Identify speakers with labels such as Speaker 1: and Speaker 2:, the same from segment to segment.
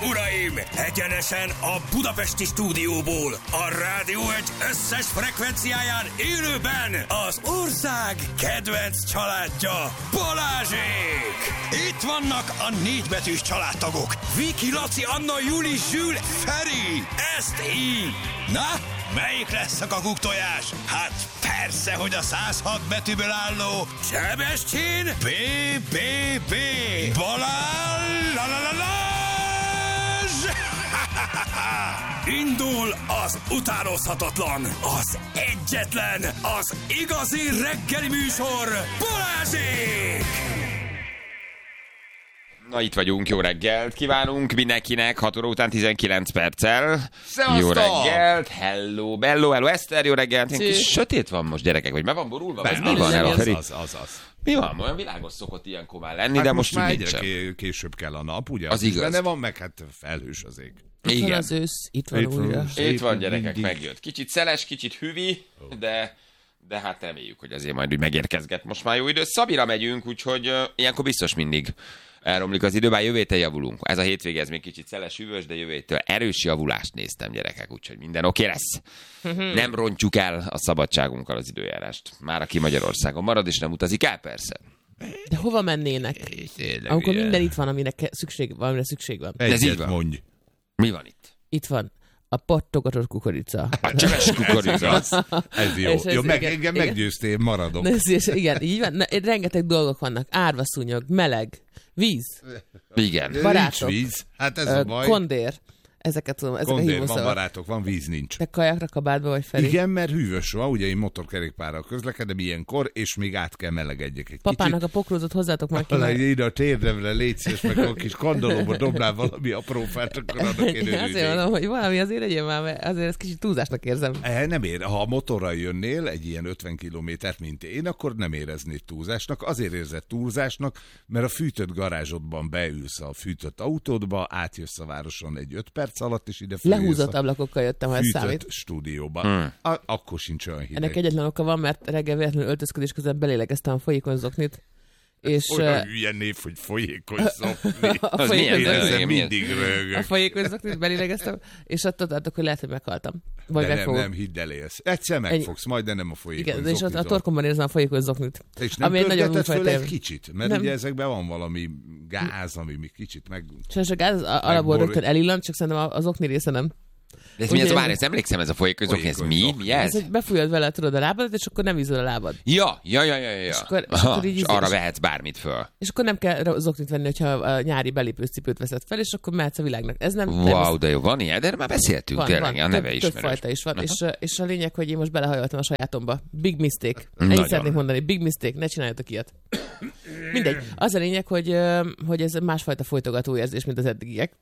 Speaker 1: uraim! Egyenesen a budapesti stúdióból, a Rádió Egy összes frekvenciáján élőben az ország kedvenc családja, Balázsék! Itt vannak a 4 betűs családtagok. Viki, Laci, Anna, Juli, Zsül, Feri. Ezt így. Na, melyik lesz a kakuktojás? Hát persze, hogy a 106 betűből álló Sebestyén B. Balázs! Indul az utánozhatatlan, az egyetlen, az igazi reggeli műsor, Balázsék!
Speaker 2: Na, itt vagyunk, jó reggelt kívánunk mindenkinek, 6 óra után 19 perccel.
Speaker 3: Szevasztok!
Speaker 2: Jó reggelt, hello, Eszter, jó reggelt. Kis sötét van most, gyerekek, vagy be van borulva?
Speaker 3: Az.
Speaker 2: Mi van? Olyan világos szokott ilyenkor már lenni,
Speaker 3: Hát
Speaker 2: de
Speaker 3: most már
Speaker 2: nincs.
Speaker 3: egyre később kell a nap, ugye?
Speaker 2: Az igaz.
Speaker 3: Benne van, meg hát felhős az ég.
Speaker 4: Itt van
Speaker 2: Igen.
Speaker 4: az ősz, itt van újra.
Speaker 2: Itt van, gyerekek, megjött. Kicsit szeles, kicsit hüvi, de hát reméljük, hogy azért majd úgy megérkezget most már jó idő. Szabira megyünk, úgyhogy ilyenkor biztos mindig elromlik az idő, bár jövő héten javulunk. Ez a hétvége, ez még kicsit szeles, hűvös, de jövő héttől erős javulást néztem, gyerekek, úgyhogy minden oké lesz. Nem rontjuk el a szabadságunkkal az időjárást. Már aki Magyarországon marad, és nem utazik el, persze.
Speaker 4: De hova mennének? Amikor minden itt van, amire szükség van.
Speaker 2: Ez így
Speaker 3: Egyet
Speaker 2: van.
Speaker 3: mondj.
Speaker 2: Mi van itt?
Speaker 4: Itt van a pattogatott kukorica.
Speaker 2: A csöves kukorica.
Speaker 3: Ez jó.
Speaker 4: És ez
Speaker 3: Jó,
Speaker 4: igen,
Speaker 3: engem
Speaker 4: igen.
Speaker 3: meggyőztél, maradok.
Speaker 4: Igen, így van. Rengeteg dolgok vannak. Árvaszúnyog, meleg, víz,
Speaker 2: Igen.
Speaker 4: barátok,
Speaker 3: Nincs víz. Hát ez a baj.
Speaker 4: kondér. Ezeket tudom, ezek a
Speaker 3: Kondér, van
Speaker 4: hívószavak.
Speaker 3: barátok, van víz, nincs.
Speaker 4: Te kajakra, kabátba vagy Feri?
Speaker 3: Igen, mert hűvös van, ugye én motorkerékpárral közlekedem ilyenkor, és még át kell melegedjek egy
Speaker 4: Papának a pokrózot hozzátok már ki.
Speaker 3: kicsit. Ide a térdemre légy szíves, meg a kis kandalóba dobnál valami apró fát, akkor annak én
Speaker 4: Azért
Speaker 3: örülnék.
Speaker 4: mondom, hogy valami azért legyen már, mert azért ezt kicsit túlzásnak érzem.
Speaker 3: Nem ér. Ha a motorral jönnél egy ilyen 50 kilométert, mint én, akkor nem éreznéd túlzásnak. Azért érzed túlzásnak, mert a fűtött garázsodban beülsz a fűtött autódba, átjössz a városon egy 5 perc alatt, és ide
Speaker 4: Lehúzott ablakokkal jöttem, ha ez
Speaker 3: fűtött
Speaker 4: számít.
Speaker 3: stúdióba. Akkor sincs olyan hideg.
Speaker 4: Ennek egyetlen oka van, mert reggel véletlenül öltözködés közben belélegeztem a folyékony zoknit. És
Speaker 3: Olyan hülye név, hogy folyékony szokni.
Speaker 4: a
Speaker 2: Az milyen
Speaker 4: folyékony
Speaker 2: hülye?
Speaker 3: Ezzel
Speaker 2: Igen,
Speaker 3: mindig röhögök.
Speaker 4: a folyékony zoknit belélegeztem, és attól tartok, hogy lehet, hogy meghaltam. Vagy
Speaker 3: De
Speaker 4: meg fogok.
Speaker 3: nem, hidd el, élsz. Egyszer megfogsz, majd de nem a folyékony
Speaker 4: Igen, és ott a
Speaker 3: zoknitól.
Speaker 4: torkomban érzem a folyékony zoknit.
Speaker 3: És nem
Speaker 4: ami egy nagyon
Speaker 3: pörgeted föl
Speaker 4: újfajta
Speaker 3: egy kicsit, mert
Speaker 4: Nem.
Speaker 3: ugye ezekben van valami gáz, ami még kicsit meg...
Speaker 4: És a gáz alapból rögtön elillant, csak szerintem az okni része nem.
Speaker 2: De ez mi ez a
Speaker 4: Ugye-
Speaker 2: várj, ezt emlékszem, ez a folyékony, ez mi? Mi
Speaker 4: Ez,
Speaker 2: ez?
Speaker 4: hogy befújod vele, tudod, a lábadat, és akkor nem vízol a lábad.
Speaker 2: Ja.
Speaker 4: És akkor így
Speaker 2: És arra vehetsz bármit föl.
Speaker 4: És akkor nem kell zoknit venni, hogyha a nyári belépős cipőt veszed fel, és akkor mehetsz a világnak. Ez nem...
Speaker 2: Wow, de jó, van ilyen, de erről már beszéltünk, tényleg, a neve
Speaker 4: több
Speaker 2: ismerős.
Speaker 4: fajta is van, és a lényeg, hogy én most belehajoltam a sajátomba. Big mistake.
Speaker 2: Nagyon.
Speaker 4: Ennyit szeretnék mondani, big mistake, ne csináljatok ilyet. Mindegy. Az a lényeg, hogy ez másfajta folytogató érzés, mint az eddigiek.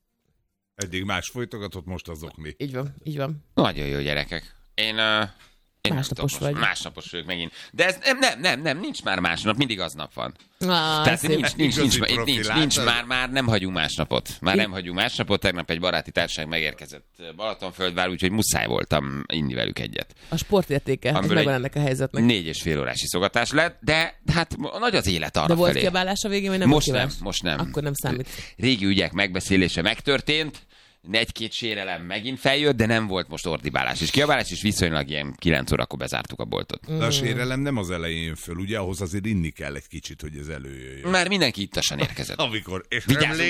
Speaker 3: Eddig más folytogatott, most az okni.
Speaker 4: Így van, így van.
Speaker 2: Nagyon jó, gyerekek. Én
Speaker 4: Másnapos
Speaker 2: nem tudom,
Speaker 4: vagy.
Speaker 2: másnapos vagyok megint. De ez nem, nincs már másnap, mindig aznap van. Tehát
Speaker 4: Szép.
Speaker 2: nincs már nem hagyunk másnapot. Nem hagyunk másnapot. Tegnap egy baráti társaság megérkezett Balatonföldvár, úgyhogy muszáj voltam inni velük egyet.
Speaker 4: A sportértéke, ez
Speaker 2: Amiből
Speaker 4: megvan
Speaker 2: egy
Speaker 4: ennek a helyzetnek.
Speaker 2: 4,5 órás iszogatás lett, de hát nagy az élet arra
Speaker 4: De volt
Speaker 2: felé.
Speaker 4: kiabálás a végén, vagy nem
Speaker 2: Most
Speaker 4: volt
Speaker 2: nem,
Speaker 4: kiabálás?
Speaker 2: most nem.
Speaker 4: Akkor nem számít.
Speaker 2: Régi ügyek megbeszélése megtörtént, egy-két sérelem megint feljött, de nem volt most ordibálás és kiabálás, és viszonylag ilyen 9 órakor bezártuk a boltot.
Speaker 3: De a sérelem nem az elején jön föl, ugye? Ahhoz azért inni kell egy kicsit, hogy ez előjöjjön.
Speaker 2: Már mindenki ittasan érkezett.
Speaker 3: Amikor, és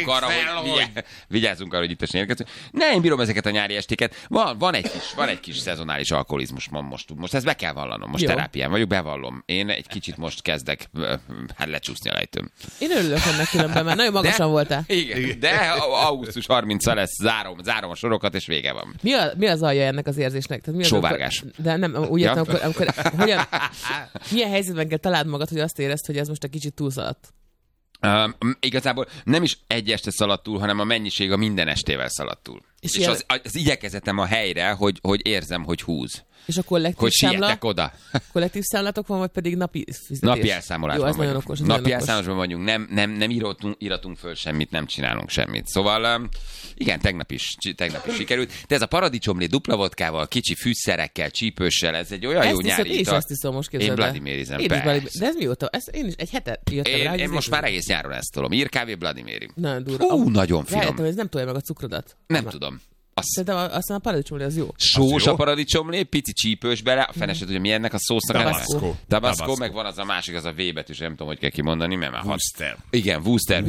Speaker 2: Vigyázzunk arra, hogy ittasan érkezett. Ne, én bírom ezeket a nyári estéket. Van egy kis szezonális alkoholizmus most ezt be kell vallanom. Most
Speaker 4: Jó.
Speaker 2: terápián vagyok, bevallom. Én egy kicsit most kezdek lecsúszni a lejtőn.
Speaker 4: Én örülök ennek különben, mert nagyon magasan voltál.
Speaker 2: Igen, de augusztus 30-a lesz, zárom a sorokat, és vége van.
Speaker 4: Mi az alja ennek az érzésnek? Tehát mi az,
Speaker 2: Sóvárgás.
Speaker 4: De nem, úgy értem, amikor milyen helyzetben kell találd magad, hogy azt érezd, hogy ez most egy kicsit túlszaladt?
Speaker 2: Igazából nem is egy este szaladt túl, hanem a mennyiség a minden estével szaladt túl. És az igyekezetem a helyre, hogy érzem, hogy húz.
Speaker 4: És a kollektív
Speaker 2: Hogy
Speaker 4: számla?
Speaker 2: sietek oda.
Speaker 4: Kollektív számlátok van, vagy pedig napi fizetés?
Speaker 2: Napi elszámolásban
Speaker 4: Jó, az nagyon
Speaker 2: vagyunk.
Speaker 4: okos.
Speaker 2: Napi elszámolásban vagyunk, nem íratunk föl semmit, nem csinálunk semmit. Szóval igen, tegnap is sikerült. De ez a paradicsomlé dupla vodkával, kicsi fűszerekkel, csípőssel, ez egy olyan jó nyári
Speaker 4: ital. Én is azt iszom, most képzeld el.
Speaker 2: Én Vladimirizem, persze.
Speaker 4: De ez mióta? Én is egy hetet jöttem rá.
Speaker 2: Én most már egész nyáron ezt tolom. Írkávé Vladimiri.
Speaker 4: Nagyon durva.
Speaker 2: Nagyon finom.
Speaker 4: Rájöttem, ez nem tolja meg a cukrodat.
Speaker 2: Nem tudom.
Speaker 4: Szerintem aztán a paradicsomlé az jó.
Speaker 2: Sós a paradicsomlé, pici csípős bele, a fene se tudja, mi ennek a szósznak a neve. Tabasco, meg van az a másik, az a V betűs, nem tudom, hogy kell kimondani, mert már
Speaker 3: Worcester.
Speaker 2: Igen, Worcester,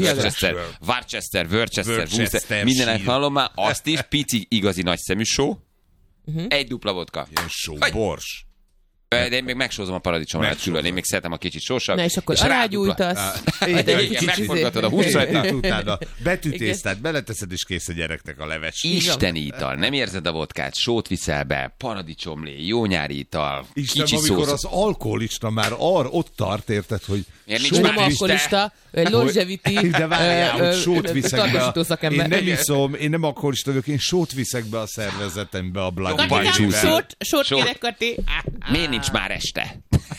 Speaker 2: Worcester, mindenek hallom már, azt is, pici, igazi nagy szemű só, egy dupla vodka.
Speaker 3: Ilyen só, bors.
Speaker 2: De én még megsózom a paradicsomlát külön, én még szeretem a kicsit sósabb.
Speaker 4: Na és akkor alágyújtasz.
Speaker 2: Igen, megforgatod a húszrajta.
Speaker 3: Utána betűtésztát beleteszed, és kész a gyereknek a leves.
Speaker 2: Isteni ital, nem érzed a vodkát, sót viszel be, paradicsomlé, jó nyári ital,
Speaker 3: Isten,
Speaker 2: kicsi
Speaker 3: amikor
Speaker 2: szósz.
Speaker 3: az alkoholista már ott tart, érted, hogy
Speaker 2: Miért nincs
Speaker 3: sót
Speaker 2: már
Speaker 4: Nem
Speaker 2: is
Speaker 4: alkoholista, longevity,
Speaker 3: de várjál, hogy sót viszek be.
Speaker 4: tartósító szakember.
Speaker 3: Én nem iszom, én nem alkoholista vagyok, én sót viszek be a szervezetembe a
Speaker 2: Bajcsúvel.
Speaker 3: Vladimirivel.
Speaker 4: Sót kérek, Kati.
Speaker 2: Miért nincs már este?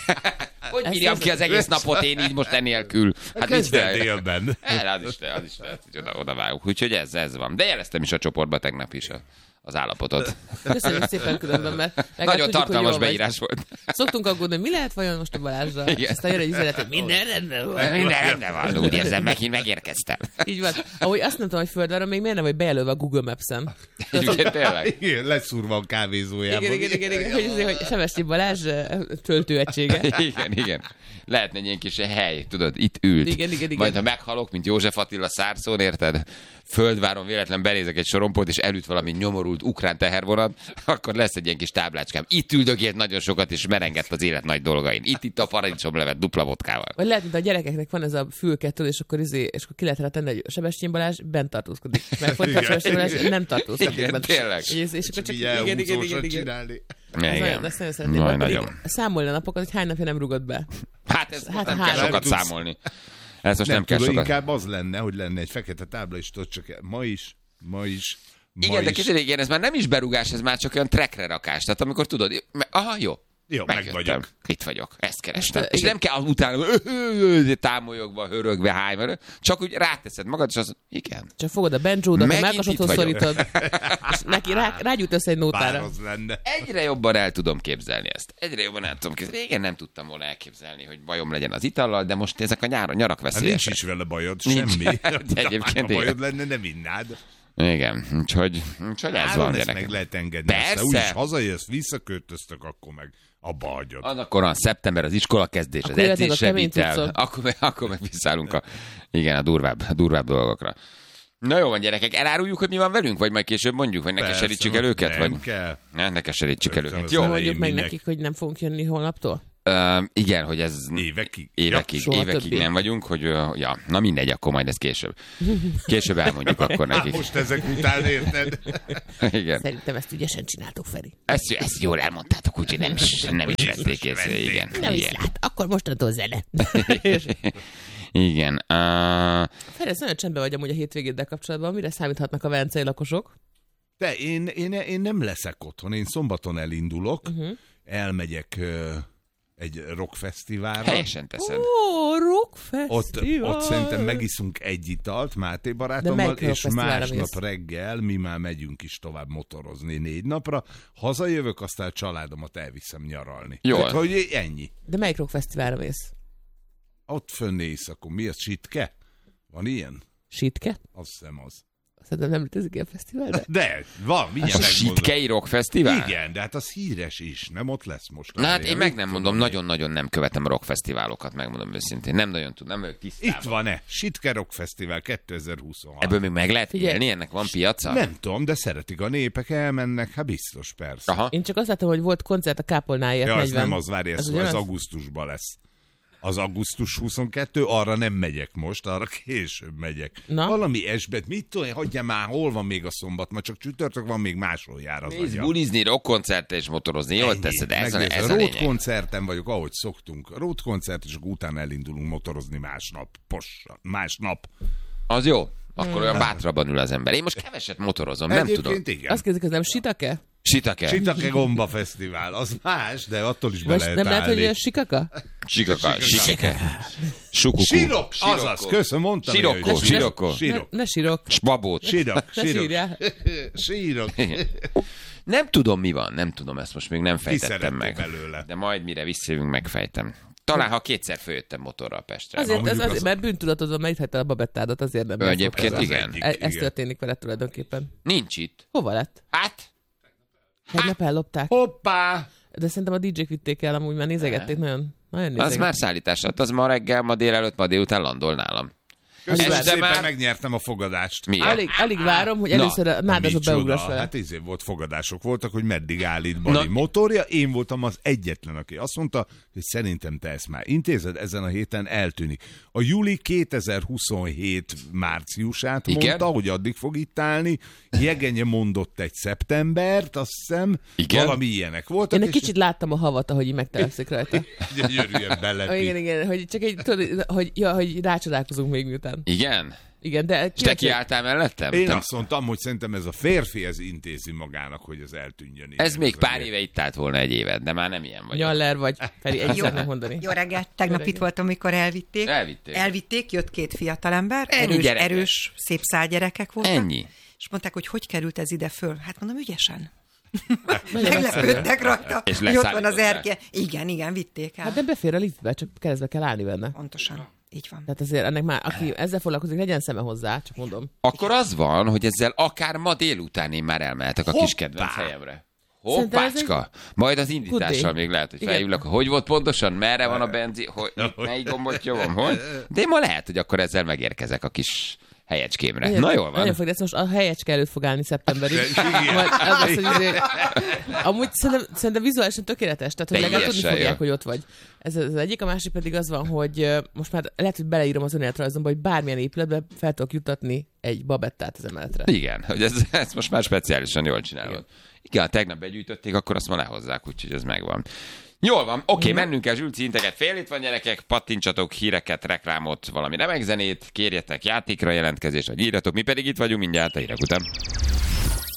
Speaker 2: Hogy
Speaker 4: Ezt
Speaker 2: bírjam
Speaker 4: az-
Speaker 2: ki az egész napot én így most enélkül? Hát
Speaker 3: Kezdve délben.
Speaker 2: Az is lehet, hogy oda vágunk. Úgyhogy ez van. De jeleztem is a csoportba tegnap is az állapotot.
Speaker 4: Köszönjük szépen különben, mert legalább
Speaker 2: Nagyon
Speaker 4: tudjuk, hogy
Speaker 2: tartalmas
Speaker 4: jól vagy.
Speaker 2: beírás volt.
Speaker 4: Szoktunk aggódni, hogy mi lehet vajon most a Balázsra?
Speaker 2: Igen.
Speaker 4: Aztán jön egy üzenet, hogy minden rendben van.
Speaker 2: Minden rendben van, úgy érzem, megérkeztem.
Speaker 4: Így van. Ahogy azt nem tudom, hogy földre, még miért nem vagy bejelölve a Google Maps-en.
Speaker 2: Igen, tényleg.
Speaker 3: Igen, leszúrva a kávézójában.
Speaker 4: Igen. Hogy Sevestyi Balázs töltőegysége.
Speaker 2: Igen. Lehetne egy ilyen kis hely, tudod, itt ült.
Speaker 4: Igen.
Speaker 2: Majd ha meghalok, mint József Attila Szárszón, érted? Földváron véletlen benézek egy sorompót, és elüt valami nyomorult ukrán tehervonat, akkor lesz egy ilyen kis táblácskám. Itt üldögélt nagyon sokat, és merengett az élet nagy dolgain. Itt a paradicsomlevet dupla vodkával.
Speaker 4: Vagy lehet, mint a gyerekeknek van ez a fülkettől, és akkor ki lehet rá tenni, hogy Sebestyén Balázs bent tartózkodik. Mert fordítva Sebestyén Balázs nem tartózkodik.
Speaker 2: Igen,
Speaker 4: bent.
Speaker 2: tényleg.
Speaker 4: És akkor csak
Speaker 3: Így elhúzósat
Speaker 4: igen.
Speaker 3: csinálni.
Speaker 4: Ezt nagyon szeretném.
Speaker 2: Nagyon,
Speaker 4: Pedig
Speaker 2: nagyon.
Speaker 4: Számolni a napokat, hogy hány napja nem rugott be.
Speaker 2: Hát ez
Speaker 4: Hát
Speaker 2: nem
Speaker 4: három.
Speaker 2: kell sokat
Speaker 3: Tudsz.
Speaker 2: számolni. Ez most nem kell
Speaker 3: tudom,
Speaker 2: sokat.
Speaker 3: inkább az lenne, hogy lenne egy fekete tábla, és tudod, csak ma is.
Speaker 2: Igen, de kicsit igen, ez már nem is berugás, ez már csak olyan trackre rakás. Tehát amikor tudod, aha, jó.
Speaker 3: Jó, meg vagyok.
Speaker 2: Itt vagyok. Ezt kerestem. És
Speaker 4: igen.
Speaker 2: nem kell utána támolyogva, hörögve, hájva, csak úgy ráteszed magad, és az, igen.
Speaker 4: Csak fogod a benjódat, a
Speaker 2: Megint
Speaker 4: melkasodhoz
Speaker 2: itt vagyok.
Speaker 4: szorítod, és neki rágyújt össze egy
Speaker 3: Bár
Speaker 4: nótára.
Speaker 3: az lenne.
Speaker 2: Egyre jobban el tudom képzelni ezt. Régen nem tudtam volna elképzelni, hogy bajom legyen az itallal, de most ezek a nyarak
Speaker 3: Hát nincs
Speaker 2: veszélyesek.
Speaker 3: is vele bajod,
Speaker 2: Nincs.
Speaker 3: semmi.
Speaker 2: De egyébként
Speaker 3: ha bajod
Speaker 2: igen.
Speaker 3: lenne, nem innád.
Speaker 2: Igen, úgyhogy ez
Speaker 3: Áron
Speaker 2: van,
Speaker 3: ezt
Speaker 2: gyerekek.
Speaker 3: meg lehet engedni.
Speaker 2: Persze.
Speaker 3: Aztán úgyis hazajössz, visszaköltöztök, akkor meg abba hagyod.
Speaker 2: Annak van szeptember, az iskola kezdés, az
Speaker 4: Akkor jöhetnek a
Speaker 2: edzésre
Speaker 4: kemény
Speaker 2: vitel.
Speaker 4: cuccok.
Speaker 2: Akkor meg visszállunk a durvább dolgokra. Na jó van, gyerekek, eláruljuk, hogy mi van velünk, vagy majd később mondjuk, vagy ne
Speaker 3: Persze,
Speaker 2: keserítsük el őket?
Speaker 3: nem
Speaker 2: vagy...
Speaker 3: kell.
Speaker 2: Ne keserítsük el
Speaker 3: Rögtön
Speaker 2: őket.
Speaker 3: az
Speaker 2: Jó,
Speaker 3: elején.
Speaker 4: Mondjuk meg
Speaker 3: minek?
Speaker 4: nekik, hogy nem fogunk jönni holnaptól.
Speaker 2: igen, hogy ez
Speaker 3: Évekig.
Speaker 4: Soha
Speaker 2: évekig
Speaker 4: többé.
Speaker 2: nem vagyunk, hogy ja, na mindegy, akkor majd ez később. Később elmondjuk akkor nekik.
Speaker 3: Most ezek után érted?
Speaker 2: Igen.
Speaker 4: Szerintem ezt ügyesen csináltuk, Feri.
Speaker 2: Ezt jól elmondtátok, úgyhogy nem is vették észre. Igen.
Speaker 4: Nem is
Speaker 2: Igen.
Speaker 4: lát, akkor mostantól zene.
Speaker 2: Igen.
Speaker 4: Feri, ez nagyon csendben vagy amúgy a hétvégéddel kapcsolatban. Mire számíthatnak a velencei lakosok?
Speaker 3: De én nem leszek otthon, én szombaton elindulok, elmegyek egy rockfesztiválra.
Speaker 2: Helyesen teszed.
Speaker 4: Ó,
Speaker 3: Ott
Speaker 4: rockfesztivál!
Speaker 3: szerintem megiszunk egy italt Máté
Speaker 4: De
Speaker 3: barátommal,
Speaker 4: melyik
Speaker 3: és
Speaker 4: rockfesztiválra
Speaker 3: másnap
Speaker 4: mész?
Speaker 3: reggel mi már megyünk is tovább motorozni 4 napra. Hazajövök, aztán a családomat elviszem nyaralni.
Speaker 2: Jól.
Speaker 3: Tehát, hogy ennyi.
Speaker 4: De melyik rockfesztiválra mész?
Speaker 3: Ott fönn éjszakon. Mi az, Sitke? Van ilyen?
Speaker 4: Sitke?
Speaker 3: Azt hiszem az.
Speaker 4: Szerintem nem létezik ilyen fesztivál,
Speaker 3: De, van, mindjárt
Speaker 2: A
Speaker 3: megmondom.
Speaker 2: Sitkei Rock Fesztivál?
Speaker 3: Igen, de hát az híres is, nem ott lesz most.
Speaker 2: Na hát én meg nem
Speaker 3: Mit
Speaker 2: mondom,
Speaker 3: tudom
Speaker 2: nagyon-nagyon nem követem rockfesztiválokat, megmondom őszintén. Nem nagyon tudom, nem vagyok tisztában.
Speaker 3: Itt van-e? Sitke Rock Fesztivál 2026.
Speaker 2: Ebből még meg lehet
Speaker 4: Figyelj.
Speaker 2: élni? Ennek van piaca?
Speaker 3: Nem tudom, de szeretik a népek, elmennek, hát biztos, persze.
Speaker 2: Aha.
Speaker 4: Én csak azt láttam, hogy volt koncert a Kápolnáért
Speaker 3: Ja,
Speaker 4: 40.
Speaker 3: ez nem az, várj, ez
Speaker 4: ugyanaz?
Speaker 3: augusztusban lesz. Az augusztus 22, arra nem megyek most, arra később megyek.
Speaker 4: Na?
Speaker 3: Valami esbet, mit tudom, hagyja már, hol van még a szombat, ma csak csütörtök van, még máshol jár az
Speaker 2: Nézd,
Speaker 3: agyam.
Speaker 2: bulizni, rockkoncertre és motorozni, jól
Speaker 3: Ennyi.
Speaker 2: teszed, ez a
Speaker 3: Megnézd,
Speaker 2: lényeg.
Speaker 3: road koncerten vagyok, ahogy szoktunk. Road koncert, és akkor utána elindulunk motorozni másnap. Másnap.
Speaker 2: Az jó. akkor olyan bátrabban ül az ember. Én most keveset motorozom, nem tudom.
Speaker 3: Igen.
Speaker 4: Azt kérdezik, az nem Shiitake?
Speaker 2: Shiitake
Speaker 3: Gomba Fesztivál, az más, de attól is be
Speaker 4: Most
Speaker 3: lehet
Speaker 4: nem lehet,
Speaker 3: állni.
Speaker 4: hogy Shikaka?
Speaker 2: Shikake. Sukuku.
Speaker 3: Sirok, azaz, köszönöm, mondtam.
Speaker 2: Sirokko.
Speaker 4: Ne sírok.
Speaker 2: Spabót.
Speaker 3: Sirok.
Speaker 4: Ne sírjál.
Speaker 3: Sírok.
Speaker 2: Nem tudom, mi van, nem tudom, ezt most még nem fejtettem
Speaker 3: Kiszerettem
Speaker 2: meg.
Speaker 3: belőle.
Speaker 2: De majd mire visszajövünk, megfejtem. Talán, ha kétszer följöttem motorral Pestre.
Speaker 4: Azért, mert bűntudatodban megíthetted a babettádat, azért nem.
Speaker 2: Egyébként
Speaker 3: az
Speaker 2: igen.
Speaker 3: egyik.
Speaker 4: Ez
Speaker 3: Igen.
Speaker 4: történik veled tulajdonképpen.
Speaker 2: Nincs itt.
Speaker 4: Hova lett?
Speaker 2: Hát,
Speaker 4: Tegnap ellopták.
Speaker 3: Hoppá!
Speaker 4: De szerintem a DJ-k vitték el, amúgy már nézegették, nagyon nézegették.
Speaker 2: az már szállítás lett. Az ma reggel, ma délelőtt, ma délután landol nálam.
Speaker 3: Köszönöm
Speaker 2: Este
Speaker 3: szépen,
Speaker 2: már-
Speaker 3: megnyertem a fogadást.
Speaker 2: Miért?
Speaker 4: Alig várom, hogy először a nádasba
Speaker 3: Micsoda?
Speaker 4: beugrass vele.
Speaker 3: Hát volt fogadások voltak, hogy meddig állít Bali
Speaker 2: Na.
Speaker 3: motorja. Én voltam az egyetlen, aki azt mondta, hogy szerintem te ezt már intézed, ezen a héten eltűnik. A júli 2027 márciusát
Speaker 2: Igen?
Speaker 3: mondta, hogy addig fog itt állni. Jegenye mondott egy szeptembert, azt hiszem.
Speaker 2: Igen?
Speaker 3: Valami ilyenek voltak.
Speaker 4: Én egy kicsit láttam a havat, ahogy így megtelepszik rajta.
Speaker 3: gyönyörűen belepít.
Speaker 4: Igen, hogy csak egy, tudod, hogy rácsodálkozunk még miután.
Speaker 2: Igen?
Speaker 4: Igen, de
Speaker 2: És te kiálltál mellettem?
Speaker 3: Én azt mondtam, hogy szerintem ez a férfi, ez intézi magának, hogy ez eltűnjön.
Speaker 2: Ez
Speaker 3: Igen,
Speaker 2: még
Speaker 3: a
Speaker 2: pár
Speaker 3: miért.
Speaker 2: éve itt állt volna egy évet, de már nem ilyen vagyok.
Speaker 4: Nyaller vagy, Feri, egy
Speaker 5: Jó.
Speaker 4: szeretnék mondani.
Speaker 5: Jó reggelt, tegnap itt voltam, amikor elvitték.
Speaker 2: Elvitték.
Speaker 5: Jött két fiatalember,
Speaker 2: Ennyi gyerekek.
Speaker 5: erős, szép szálgyerekek voltak.
Speaker 2: Ennyi.
Speaker 5: És mondták, hogy hogy került ez ide föl. Hát mondom, ügyesen.
Speaker 4: Nagyon
Speaker 5: Meglepődtek rajta,
Speaker 2: És
Speaker 5: hogy ott van az
Speaker 2: leszállították.
Speaker 5: erke. Igen, vitték el.
Speaker 4: Hát de befér a liftbe, csak keresztbe kell állni benne.
Speaker 5: Pontosan, így van.
Speaker 4: Tehát azért ennek már, aki ezzel foglalkozik, legyen szeme hozzá, csak mondom.
Speaker 2: Akkor az van, hogy ezzel akár ma délután én már elmehetek a kis
Speaker 3: Hoppá!
Speaker 2: kedvenc helyemre.
Speaker 4: Szerintem ez
Speaker 2: Hoppácska! Majd az indítással
Speaker 4: Good day.
Speaker 2: még lehet, hogy
Speaker 4: Igen.
Speaker 2: felhívlak, hogy volt pontosan, merre van a benzin, hogy melyik gombot nyomom, hogy? De én ma lehet, hogy akkor ezzel megérkezek a kis helyecskémre. Na jól van.
Speaker 4: Nagyon fog, de ez most a helyecske előtt fog állni szeptemberig.
Speaker 3: Igen.
Speaker 4: Majd az lesz, hogy amúgy szerintem vizuálisan tökéletes, tehát hogy legalább tudni
Speaker 2: Teljesen
Speaker 4: fogják,
Speaker 2: jó.
Speaker 4: hogy ott vagy. Ez az egyik, a másik pedig az van, hogy most már lehet, hogy beleírom az önéletrajzomba, hogy bármilyen épületbe fel tudok jutatni egy babettát az emeletre.
Speaker 2: Igen, hogy ez most már speciálisan jól csinálod. Igen, tegnap begyűjtötték, akkor azt ma lehozzák, úgyhogy ez megvan. Jól van, oké, mennünk el, Zsülci integet, fél itt van gyerekek, pattintsatok híreket, reklámot, valami remek zenét, kérjetek játékra jelentkezést, vagy írjatok, mi pedig itt vagyunk mindjárt a hírek után.